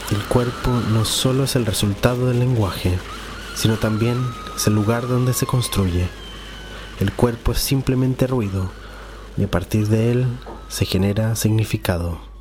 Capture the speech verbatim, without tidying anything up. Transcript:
El cuerpo no solo es el resultado del lenguaje, sino también es el lugar donde se construye. El cuerpo es simplemente ruido, y a partir de él se genera significado.